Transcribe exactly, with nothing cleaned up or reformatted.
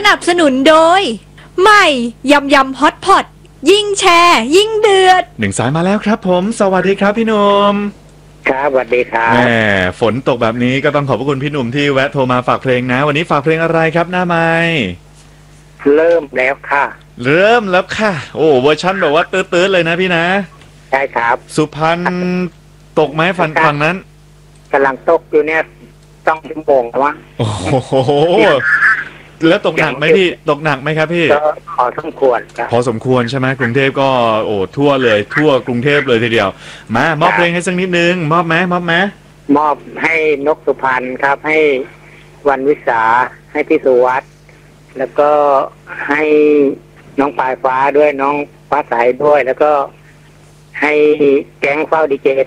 นับสนุนโดยใหม่ยำยำฮอตพอตยิ่งแชร์ยิ่งเดือดหนึ่งสายมาแล้วครับผมสวัสดีครับพี่หนุ่มครับสวัสดีครับแหมฝนตกแบบนี้ก็ต้องขอบพระคุณพี่หนุ่มที่แวะโทรมาฝากเพลงนะวันนี้ฝากเพลงอะไรครับหน้าไมค์เริ่มแล้วค่ะเริ่มแล้วค่ะโอ้เวอร์ชันแบบว่าตื้อๆเลยนะพี่นะใช่ครับสุพรรณตกไหมฝั่งฝั่งนั้นกำลังตกอยู่เนี่ยต้องชั่วโมงแล้ววะโอ้โหแล้วตกหนักไหมพี่ตกหนักไหมครับพี่ก็พอสมควรครับพอสมควรใช่ไหมกรุงเทพก็โอ้ทั่วเลยทั่วกรุงเทพเลยทีเดียวมามอบเพลงให้สักนิดนึงมอบไหมมอบไหมมอบให้นกสุพรรณครับให้วันวิสาให้พี่สุวัฒน์แล้วก็ให้น้องปลายฟ้าด้วยน้องฟ้าใสด้วยแล้วก็ให้แก๊งเฝ้าดีเจ